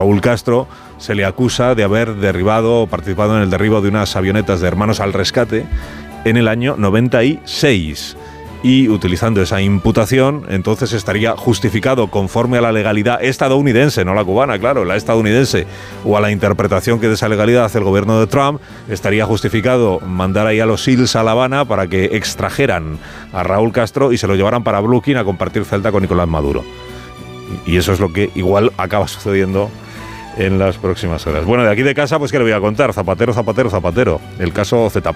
Raúl Castro se le acusa de haber derribado o participado en el derribo de unas avionetas de Hermanos al Rescate en el año 96. Y utilizando esa imputación, entonces estaría justificado conforme a la legalidad estadounidense, no la cubana, claro, la estadounidense, o a la interpretación que de esa legalidad hace el gobierno de Trump, estaría justificado mandar ahí a los SEALs a La Habana para que extrajeran a Raúl Castro y se lo llevaran para Brooklyn a compartir celda con Nicolás Maduro. Y eso es lo que igual acaba sucediendo en las próximas horas. Bueno, de aquí de casa, pues ¿qué le voy a contar? Zapatero. El caso Z+,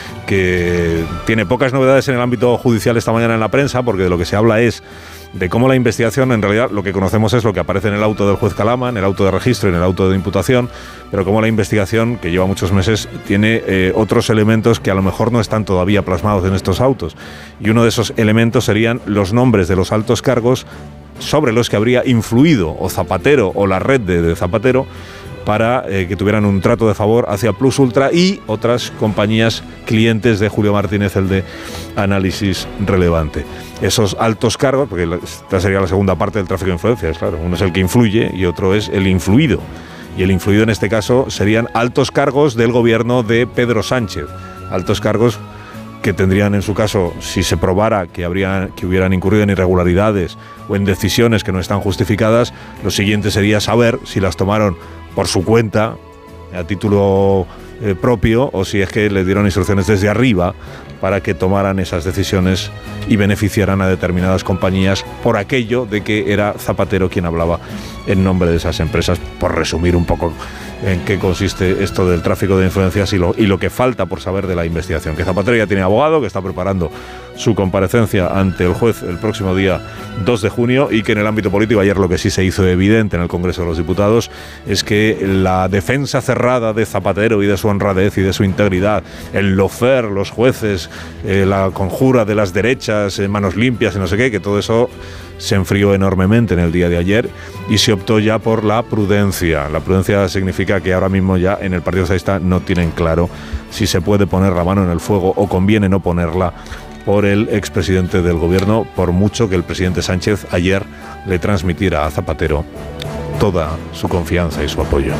que tiene pocas novedades en el ámbito judicial esta mañana en la prensa, porque de lo que se habla es de cómo la investigación, en realidad lo que conocemos es lo que aparece en el auto del juez Calama, en el auto de registro y en el auto de imputación, pero cómo la investigación, que lleva muchos meses, tiene otros elementos que a lo mejor no están todavía plasmados en estos autos. Y uno de esos elementos serían los nombres de los altos cargos sobre los que habría influido o Zapatero o la red de Zapatero para que tuvieran un trato de favor hacia Plus Ultra y otras compañías clientes de Julio Martínez, el de Análisis Relevante. Esos altos cargos, porque esta sería la segunda parte del tráfico de influencias, claro, uno es el que influye y otro es el influido. Y el influido en este caso serían altos cargos del gobierno de Pedro Sánchez, altos cargos que tendrían en su caso, si se probara que hubieran incurrido en irregularidades o en decisiones que no están justificadas, lo siguiente sería saber si las tomaron por su cuenta, a título propio, o si es que le dieron instrucciones desde arriba para que tomaran esas decisiones y beneficiaran a determinadas compañías por aquello de que era Zapatero quien hablaba en nombre de esas empresas, por resumir un poco en qué consiste esto del tráfico de influencias y lo que falta por saber de la investigación. Que Zapatero ya tiene abogado, que está preparando su comparecencia ante el juez el próximo día 2 de junio y que en el ámbito político ayer lo que sí se hizo evidente en el Congreso de los Diputados es que la defensa cerrada de Zapatero y de su honradez y de su integridad, el lawfare, los jueces, la conjura de las derechas, manos limpias y no sé qué, que todo eso se enfrió enormemente en el día de ayer y se optó ya por la prudencia. La prudencia significa que ahora mismo ya en el Partido Socialista no tienen claro si se puede poner la mano en el fuego o conviene no ponerla por el expresidente del gobierno, por mucho que el presidente Sánchez ayer le transmitiera a Zapatero toda su confianza y su apoyo.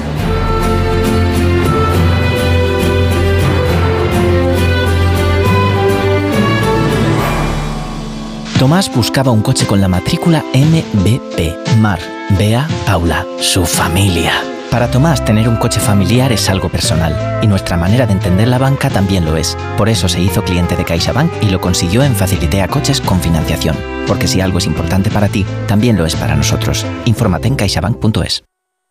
Tomás buscaba un coche con la matrícula MBP, Mar, Bea, Paula, su familia. Para Tomás, tener un coche familiar es algo personal, y nuestra manera de entender la banca también lo es. Por eso se hizo cliente de CaixaBank y lo consiguió en Facilitea Coches con financiación. Porque si algo es importante para ti, también lo es para nosotros. Infórmate en caixabank.es.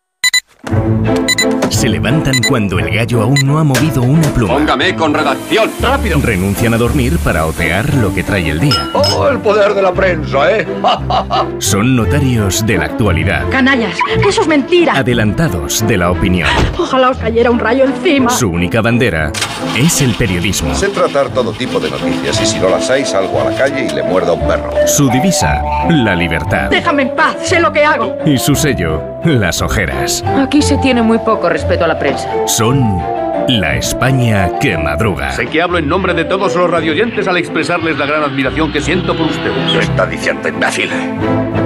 Se levantan cuando el gallo aún no ha movido una pluma. Póngame con redacción, rápido. Renuncian a dormir para otear lo que trae el día. ¡Oh, el poder de la prensa, eh! Son notarios de la actualidad. Canallas, que eso es mentira. Adelantados de la opinión. Ojalá os cayera un rayo encima. Su única bandera es el periodismo. Sé tratar todo tipo de noticias y si no las hay salgo a la calle y le muerdo a un perro. Su divisa, la libertad. Déjame en paz, sé lo que hago. Y su sello, las ojeras. Aquí se tiene muy poco respeto a la prensa. Son la España que madruga. Sé que hablo en nombre de todos los radioyentes al expresarles la gran admiración que siento por ustedes. Lo está diciendo, imbécil.